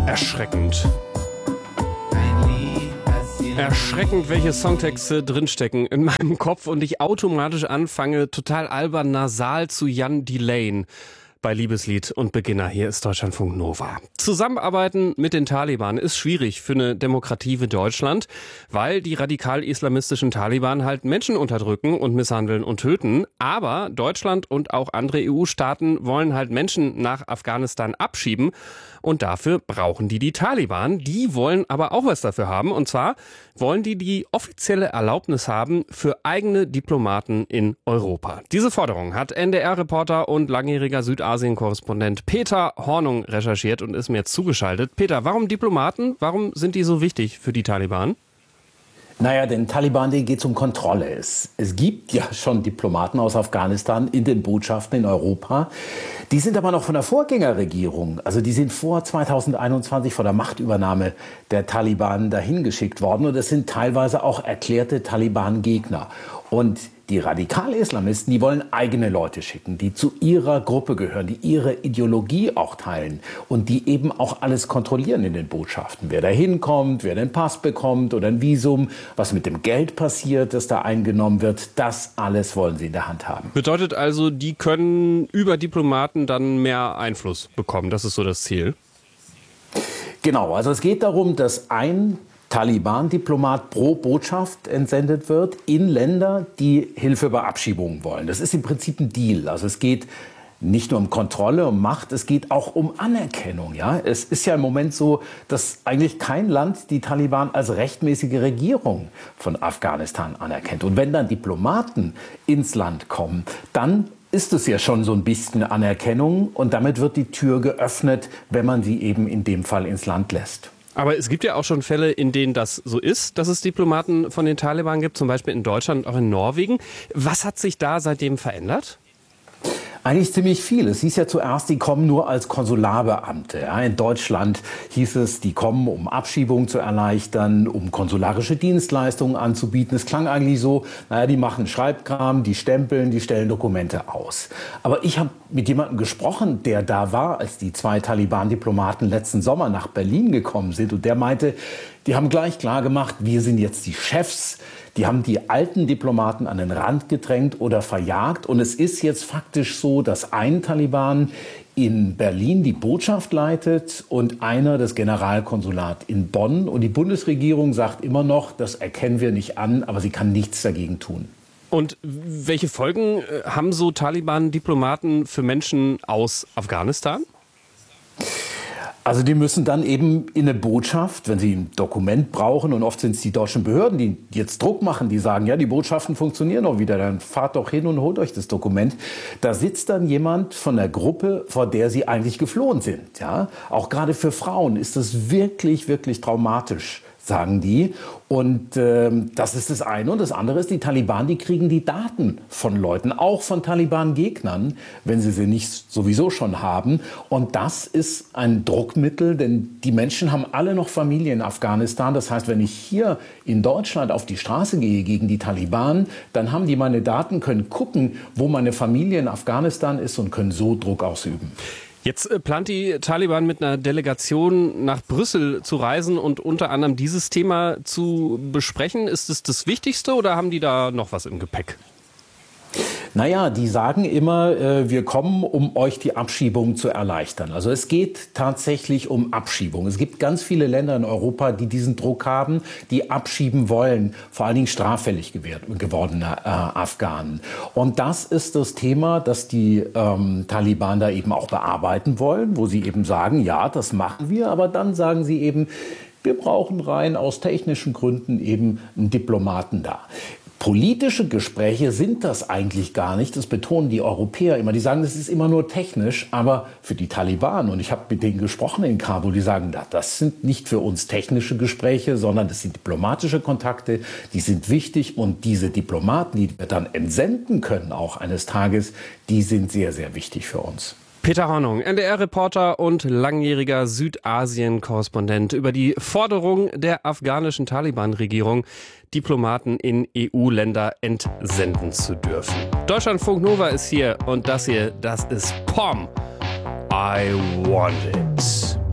Erschreckend. Erschreckend, welche Songtexte drinstecken in meinem Kopf und ich automatisch anfange, total albern nasal zu Jan Delane bei Liebeslied und Beginner. Hier ist Deutschlandfunk Nova. Zusammenarbeiten mit den Taliban ist schwierig für eine Demokratie wie Deutschland, weil die radikal-islamistischen Taliban halt Menschen unterdrücken und misshandeln und töten. Aber Deutschland und auch andere EU-Staaten wollen halt Menschen nach Afghanistan abschieben. Und dafür brauchen die Taliban. Die wollen aber auch was dafür haben. Und zwar wollen die offizielle Erlaubnis haben für eigene Diplomaten in Europa. Diese Forderung hat NDR-Reporter und langjähriger Südasien-Korrespondent Peter Hornung recherchiert und ist mir jetzt zugeschaltet. Peter, warum Diplomaten? Warum sind die so wichtig für die Taliban? Naja, den Taliban, denen geht es um Kontrolle. Es gibt ja schon Diplomaten aus Afghanistan in den Botschaften in Europa. Die sind aber noch von der Vorgängerregierung, also die sind vor 2021, vor der Machtübernahme der Taliban dahin geschickt worden. Und das sind teilweise auch erklärte Taliban-Gegner. Und die Radikal-Islamisten, die wollen eigene Leute schicken, die zu ihrer Gruppe gehören, die ihre Ideologie auch teilen und die eben auch alles kontrollieren in den Botschaften. Wer da hinkommt, wer den Pass bekommt oder ein Visum, was mit dem Geld passiert, das da eingenommen wird, das alles wollen sie in der Hand haben. Bedeutet also, die können über Diplomaten dann mehr Einfluss bekommen. Das ist so das Ziel. Genau, also es geht darum, dass ein Taliban-Diplomat pro Botschaft entsendet wird in Länder, die Hilfe bei Abschiebungen wollen. Das ist im Prinzip ein Deal. Also es geht nicht nur um Kontrolle, um Macht, es geht auch um Anerkennung. Ja? Es ist ja im Moment so, dass eigentlich kein Land die Taliban als rechtmäßige Regierung von Afghanistan anerkennt. Und wenn dann Diplomaten ins Land kommen, dann ist es ja schon so ein bisschen Anerkennung und damit wird die Tür geöffnet, wenn man sie eben in dem Fall ins Land lässt. Aber es gibt ja auch schon Fälle, in denen das so ist, dass es Diplomaten von den Taliban gibt, zum Beispiel in Deutschland und auch in Norwegen. Was hat sich da seitdem verändert? Eigentlich ziemlich viel. Es hieß ja zuerst, die kommen nur als Konsularbeamte. Ja, in Deutschland hieß es, die kommen, um Abschiebungen zu erleichtern, um konsularische Dienstleistungen anzubieten. Es klang eigentlich so, naja, die machen Schreibkram, die stempeln, die stellen Dokumente aus. Aber ich habe mit jemandem gesprochen, der da war, als die 2 Taliban-Diplomaten letzten Sommer nach Berlin gekommen sind. Und der meinte, die haben gleich klar gemacht, wir sind jetzt die Chefs. Die haben die alten Diplomaten an den Rand gedrängt oder verjagt. Und es ist jetzt faktisch so, dass ein Taliban in Berlin die Botschaft leitet und einer das Generalkonsulat in Bonn. Und die Bundesregierung sagt immer noch, das erkennen wir nicht an, aber sie kann nichts dagegen tun. Und welche Folgen haben so Taliban-Diplomaten für Menschen aus Afghanistan? Also die müssen dann eben in eine Botschaft, wenn sie ein Dokument brauchen, und oft sind es die deutschen Behörden, die jetzt Druck machen, die sagen, ja, die Botschaften funktionieren auch wieder, dann fahrt doch hin und holt euch das Dokument. Da sitzt dann jemand von der Gruppe, vor der sie eigentlich geflohen sind. Ja? Auch gerade für Frauen ist das wirklich, wirklich traumatisch, sagen die. Und das ist das eine. Und das andere ist, die Taliban, die kriegen die Daten von Leuten, auch von Taliban-Gegnern, wenn sie nicht sowieso schon haben. Und das ist ein Druckmittel, denn die Menschen haben alle noch Familie in Afghanistan. Das heißt, wenn ich hier in Deutschland auf die Straße gehe gegen die Taliban, dann haben die meine Daten, können gucken, wo meine Familie in Afghanistan ist und können so Druck ausüben. Jetzt plant die Taliban mit einer Delegation nach Brüssel zu reisen und unter anderem dieses Thema zu besprechen. Ist es das Wichtigste oder haben die da noch was im Gepäck? Naja, die sagen immer, wir kommen, um euch die Abschiebung zu erleichtern. Also es geht tatsächlich um Abschiebung. Es gibt ganz viele Länder in Europa, die diesen Druck haben, die abschieben wollen, vor allen Dingen straffällig gewordene Afghanen. Und das ist das Thema, das die Taliban da eben auch bearbeiten wollen, wo sie eben sagen, ja, das machen wir, aber dann sagen sie eben, wir brauchen rein aus technischen Gründen eben einen Diplomaten da. Politische Gespräche sind das eigentlich gar nicht. Das betonen die Europäer immer. Die sagen, das ist immer nur technisch. Aber für die Taliban, und ich habe mit denen gesprochen in Kabul, die sagen, das sind nicht für uns technische Gespräche, sondern das sind diplomatische Kontakte. Die sind wichtig. Und diese Diplomaten, die wir dann entsenden können, auch eines Tages, die sind sehr, sehr wichtig für uns. Peter Hornung, NDR-Reporter und langjähriger Südasien-Korrespondent über die Forderung der afghanischen Taliban-Regierung, Diplomaten in EU-Länder entsenden zu dürfen. Deutschlandfunk Nova ist hier und das hier, das ist POM. I Want It.